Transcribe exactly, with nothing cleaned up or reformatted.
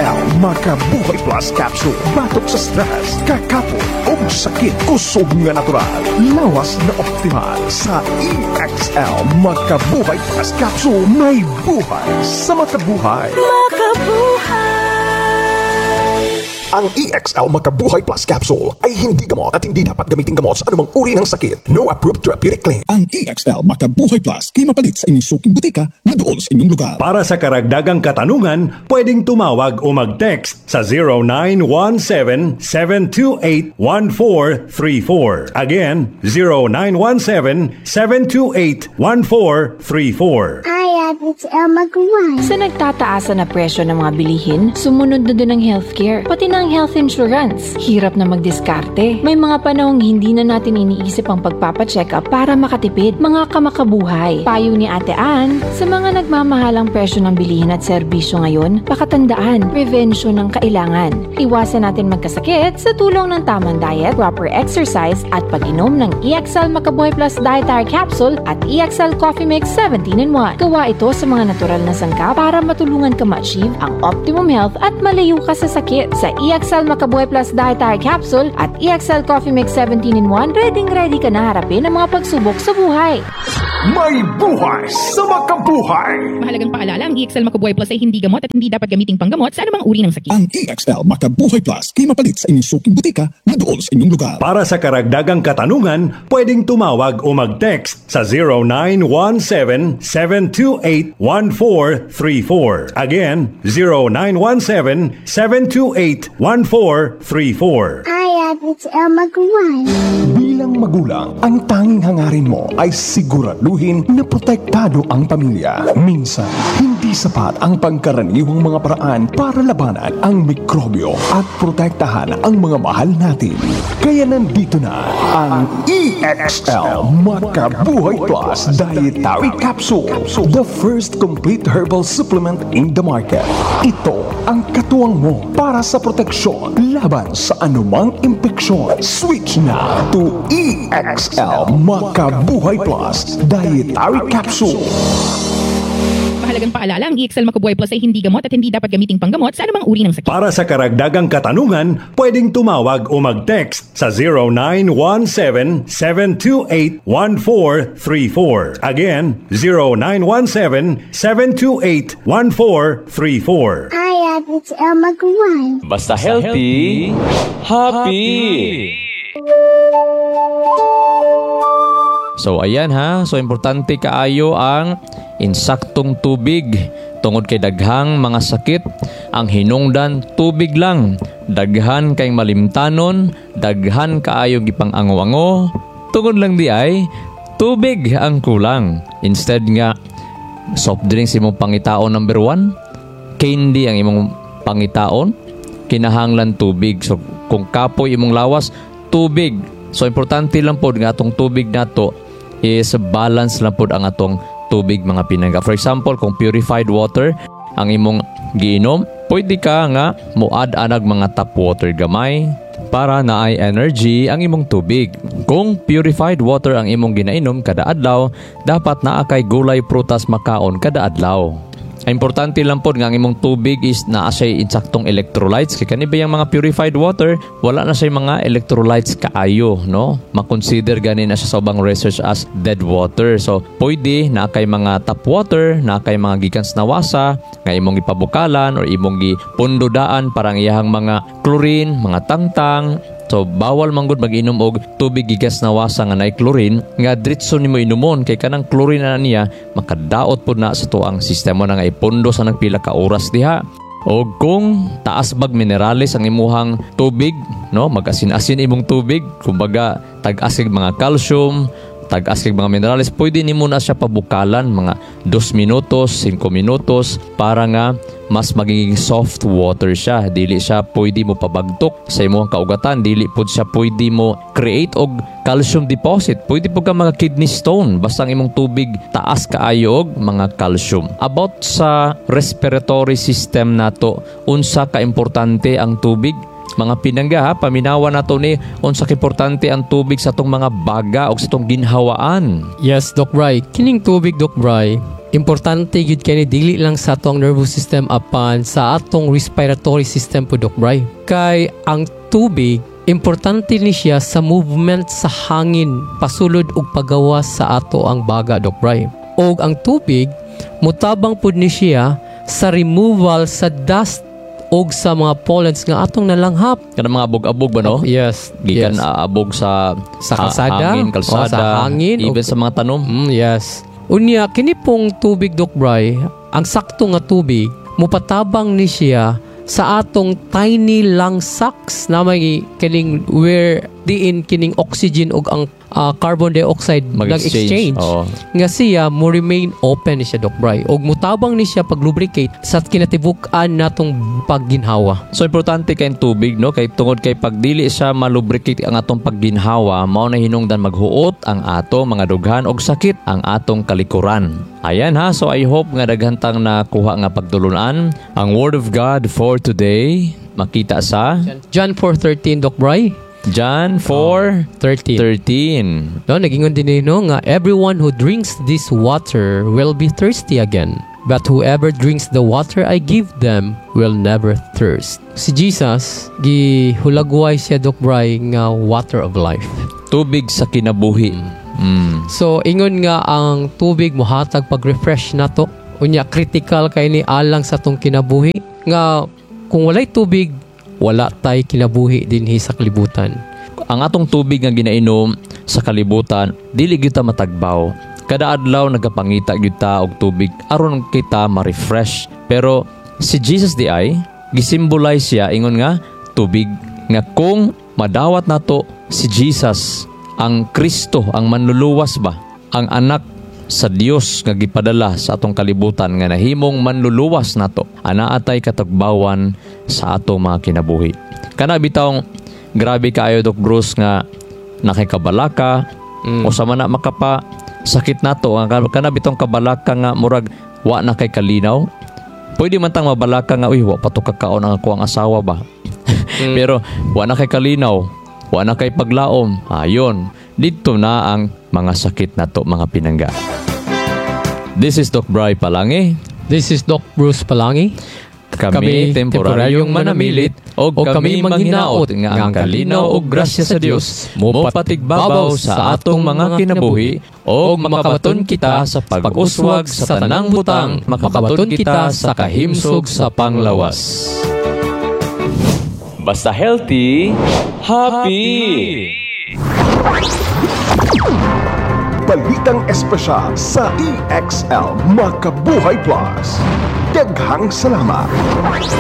L Makabuhay Plus Capsule. Batok sa stress, kakapon o sakit, kusog nga natural. Lawas na optimal sa E X L Makabuhay Plus Capsule. May buhay sa makabuhay. Makabuhay! Ang E X L Makabuhay Plus Capsule ay hindi gamot at hindi dapat gamitin gamot sa anumang uri ng sakit. No approved therapeutic claim. Ang E X L Makabuhay Plus ay mapalit sa inyong suking butika na doon sa inyong lugar. Para sa karagdagang katanungan, pwedeng tumawag o mag-text sa zero nine one seven, seven two eight, one four three four. Again, zero nine one seven, seven two eight, one four three four. Hi, it's El Magruan. Sa nagtataasan na presyo ng mga bilihin, sumunod na din ang healthcare, pati na ang health insurance. Hirap na magdiskarte. May mga panahong hindi na natin iniisip ang pagpapacheck up para makatipid. Mga kamakabuhay. Payo ni Ate Ann, sa mga nagmamahalang presyo ng bilihin at serbisyo ngayon, pakatandaan, prevention ang kailangan. Iwasan natin magkasakit sa tulong ng tamang diet, proper exercise, at pag-inom ng E X L Makabuhay Plus Dietary Capsule at E X L Coffee Mix seventeen in one. Gawa ito sa mga natural na sangkap para matulungan ka ma-achieve ang optimum health at malayo ka sa sakit. Sa E X L Makabuhay Plus Dietary Capsule at E X L Coffee Mix seventeen in one, ready-ready ka na harapin ang mga pagsubok sa buhay. May buhay sa makabuhay! Mahalagang paalala, ang E X L Makabuhay Plus ay hindi gamot at hindi dapat gamiting panggamot sa anumang uri ng sakit. Ang E X L Makabuhay Plus ay mapalit sa inyong suking butika na doon sa inyong lugar. Para sa karagdagang katanungan, pwedeng tumawag o mag-text sa zero nine one seven, seven two eight, one four three four. Again, zero nine one seven, seven two eight, one four three four. Hi, it's El Magruan. Bilang magulang, ang tanging hangarin mo ay siguraduhin na protektado ang pamilya. Minsan, hindi sapat ang pangkaraniwang mga paraan para labanan ang mikrobyo at protektahan ang mga mahal natin. Kaya nandito na ang E X L Makabuhay Plus Dietary Capsule, the first complete herbal supplement in the market. Ito ang katuwang mo para sa proteksyon laban sa anumang impeksyon. Switch na to E X L Makabuhay Plus Dietary Capsule. Mahalagang paalala, ang E X L Makabuhay Plus ay hindi gamot at hindi dapat gamiting panggamot sa anumang uri ng sakit. Para sa karagdagang katanungan, pwedeng tumawag o mag-text sa zero nine one seven, seven two eight, one four three four. Again, zero nine one seven, seven two eight, one four three four. Hi, it's El Magruan. Basta healthy, happy! So ayan ha, so importante kaayo ang insaktong tubig tungod kay daghang mga sakit ang hinungdan tubig lang. Daghan kay malimtanon, daghan kaayo gipang-ango-ango, tungod lang di ay tubig ang kulang. Instead nga soft drinks imong pangitaon number one, candy ang imong pangitaon, kinahanglan tubig. So kung kapoy imong lawas, tubig. So importante lang pod nga atong tubig nato is balance lang pod ang atong tubig mga pinangga. For example, kung purified water ang imong giinom, pwede ka nga muad anag mga tap water gamay para naay energy ang imong tubig. Kung purified water ang imong ginainom kada adlaw, dapat naa kay gulay prutas makaon kada adlaw. Importante lang po nga ang imong tubig is naa siya insaktong electrolytes. Kaya kani ba yung mga purified water, wala na siya mga electrolytes kaayo, no? Makonsider ganin na siya sa ubang research as dead water. So, pwede na kay mga tap water, na kay mga gikans na wasa, nga imong ipabukalan or imong gipundodaan parang iyahang mga chlorine, mga tangtang. So, bawal manggod mag-inom og tubig gigas na wasa nga nay chlorine nga diretso nimo inumon kay kanang chlorine na niya makadaot pud na sa tuang sistema na nga ipundo sa nagpila ka oras diha. O kung taas bag minerales ang imuhang tubig, no, mag-asin-asin imong tubig, kumbaga tag-asig mga calcium, tag-asig mga minerales, pwede nimo na siya pabukalan mga dos minutos, cinco minutos para nga mas magiging soft water siya. Dili siya pwede mo pabagtok sa imong kaugatan, dili pud siya pwede mo create og calcium deposit. Pwede pud ka mga kidney stone basta ang imong tubig taas kaayo og mga calcium. About sa respiratory system nato, unsa ka importante ang tubig? Mga pinangga ha, paminawa na to ni unsa importante ang tubig sa tong mga baga o sa tong ginhawaan. Yes, Doc Bry. Kining tubig, Doc Bry, importante gyud kay ni dili lang sa atong nervous system apan sa atong respiratory system po Doc Bry. Kay ang tubig importante ni siya sa movement sa hangin, pasulod ug pagawas sa ato ang baga Doc Bry. Og ang tubig mutabang pud ni siya sa removal sa dust og sa mga pollens nga atong nalanghap. Kana mga abog-abog ba no? Oh, yes. Gikan yes. ah, abog sa Sa ha- kalsada. hangin, kalsada, Oh, sa hangin, even o- sa mga tanom. Mm, yes. Unya, kini pong tubig, Doc Bry, ang sakto nga tubig, mupatabang ni siya sa atong tiny lung sacs na may kining where diin kining oxygen ug ang ah, carbon dioxide Mag-exchange. nag-exchange. Oo. Nga siya mo remain open ni siya Doc Bry ug mutabang ni siya pag-lubricate sa kinatibuk-an natong pagginhawa. So importante kay tubig no kay tungod kay pagdili siya malubricate ang atong pagginhawa mao na hinungdan maghuot ang ato mga dughan og sakit ang atong kalikuran. Ayan ha, so I hope nga daghantang nakuha nga pagtulunan ang Word of God for today. Makita sa John four thirteen Doc Bry. John four thirteen. thirteen. No, nagingon din nino nga everyone who drinks this water will be thirsty again. But whoever drinks the water I give them will never thirst. Si Jesus, gihulagway siya Doc Bry nga water of life. Tubig sa kinabuhi. Mm. So ingon nga ang tubig mohatag pag-refresh nato. Unya critical kay ni alang sa tong kinabuhi nga kung walay tubig wala tay kinabuhi dinhi sa kalibutan. Ang atong tubig nga ginainom sa kalibutan dili gyud ta matagbaw. Kada adlaw nagapangita gyud ta og tubig aron kita ma-refresh. Pero si Jesus di ay gisimbolize siya ingon nga tubig nga kung madawat nato si Jesus ang Kristo ang manluluwas ba ang anak sa Dios nga gipadala sa atong kalibutan nga nahimong manluluwas nato ana atay katagbawan sa atong mga kinabuhi. Kana bitawng grabe kaayo Doc Bruce nga nakikabalaka Mm. o sa mana makapa sakit nato ang kana bitong kabalaka nga murag wa na kay kalinaw. Pwede man tang mabalaka nga uy wa pa to kakaon ang ako ang asawa ba. Pero wa na kay kalinaw, wa na kay paglaom. Ayon, dito na ang mga sakit nato mga pinangga. This is Doc Bry Palangi. This is Doc Bruce Palangi. Kami, temporaryong manamilit o kami manghinaot nga ang kalinaw o grasya sa Dios mo patigbabaw sa atong mga kinabuhi o makabaton kita sa pag-uswag sa tanang butang, makabaton kita sa kahimsog sa panglawas. Basta healthy, happy! Balitang espesyal sa E X L Makabuhay Plus. Daghang salamat.